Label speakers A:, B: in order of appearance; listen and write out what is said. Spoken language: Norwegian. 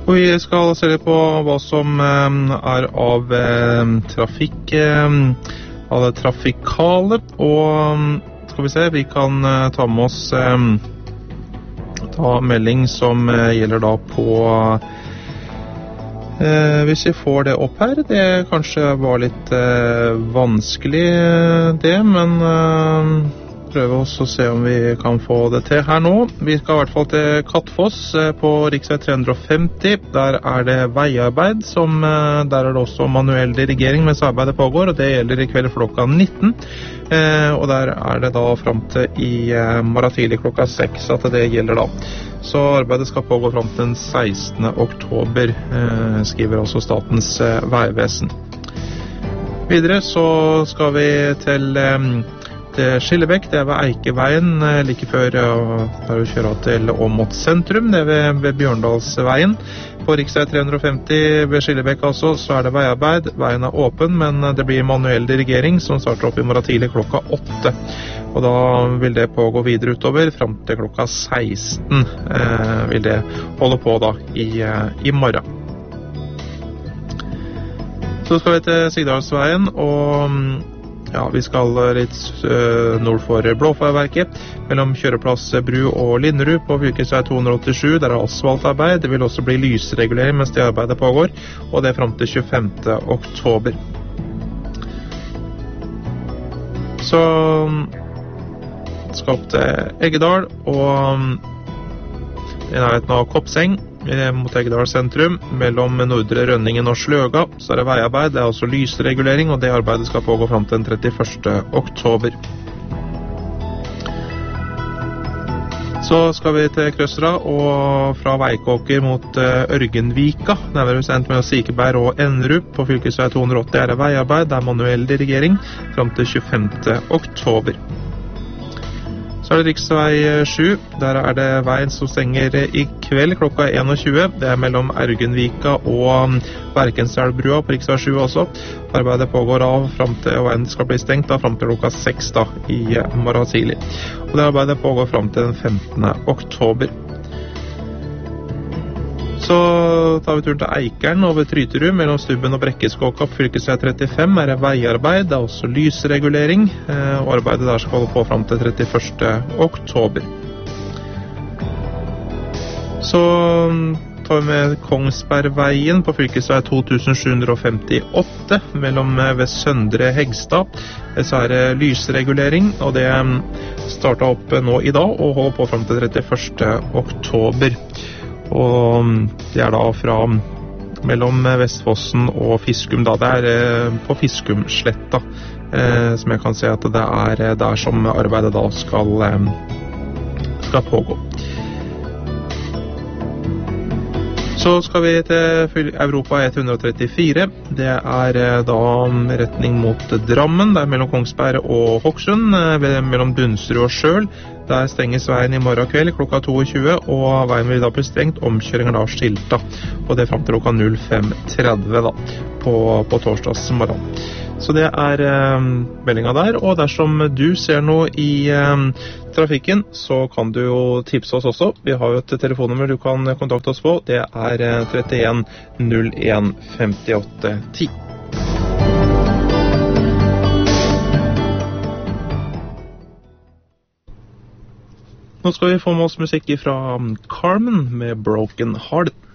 A: Og vi skal se litt på hva som er av trafikk, av det trafikale, og skal vi se, vi kan ta med oss melding som gjelder da på hvis vi får det opp her. Det kanskje var litt vanskelig det, men prøve oss å se om vi kan få det til her nå. Vi skal i hvert fall til Kattfoss på riksvei 350. Der er det veiarbeid, der er det også manuell dirigering mens arbeidet pågår, og det gjelder i kveld klokka 19. Og der er det da frem til i morgen tidlig klokka 6 at det gjelder da. Så arbeidet skal pågå frem til den 16. oktober, skriver også Statens vegvesen. Videre så skal vi til Skillebekk, det er ved Eikeveien, like før der du kjører til Åmot sentrum, det er ved Bjørndalsveien. På riksvei 350 ved Skillebekk altså, så er det veiarbeid. Veien er åpen, men det blir manuell dirigering som starter opp i morgen tidlig klokka 8. Og da vil det pågå videre utover, frem til klokka 16 vil det holde på da i morgen. Så skal vi til Sigdalsveien, og ja, vi skal litt nord for Blåfarverket, mellom kjøreplass Bru og Linderud på fylkesvei 287. Der er asfaltarbeid. Det vil også bli lysregulering mens det arbeidet pågår, og det er frem til 25. oktober. Så skal opp til Eggedal, og i nærheten av Koppseng, mot Eggedal sentrum, mellom Nordre Rønningen og Sløga, så er det veiarbeid, det er også lysregulering, og det arbeidet skal pågå frem til den 31. oktober. Så skal vi til Krøsra, og fra Veikåker mot Ørgenvika, nærmere bestemt med Sikeberg og Enderup, på fylkesvei 280 er det veiarbeid, det er manuell dirigering, frem til 25. oktober. Så er det riksvei 7, der er det veien som stenger i kveld klokka 21. Det er mellom Ørgenvika og Verkenselbrua på riksvei 7 også. Arbeidet pågår av frem til, og veien skal bli stengt da, frem til klokka 6 da, i morgen tidlig. Og det arbeidet pågår frem til den 15. oktober. Så tar vi turen til Eikeren over Tryterud, mellom Stubben og Brekkeskåka på fylkesvei 35 er det veiarbeid, det er også lysregulering, og arbeidet der skal holde på frem til 31. oktober. Så tar vi med Kongsbergveien på fylkesvei 2758, mellom ved Søndre Hegstad. Så er det lysregulering, og det startet opp nå i dag, og holder på frem til 31. oktober. Og det er da fra mellom Vestfossen og Fiskum da, det er på Fiskumsletta som jeg kan se at det er der som arbeidet da skal pågå. Så skal vi til Europa 134. Det er da retning mot Drammen. Det er mellom Kongsberg og Hokksund, mellom Dunsrud og Skjøl. Der stenges veien i morgen kveld klokka 22, og veien vil da bli stengt, omkjøringen da skilta. Og det er frem til klokka 05.30 da, på torsdagsmorgen. Så det er meldingen der, og dersom du ser noe i trafikken, så kan du jo tipse oss også. Vi har jo et telefonnummer du kan kontakte oss på, det er 31 01 58 10. Nå skal vi få med oss musikk fra Carmen med Broken Heart.